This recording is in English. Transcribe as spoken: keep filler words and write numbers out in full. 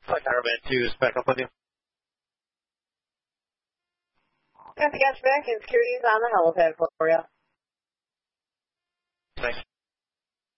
Fireman two is back up on you. Got the gas back and security's on the helipad for you.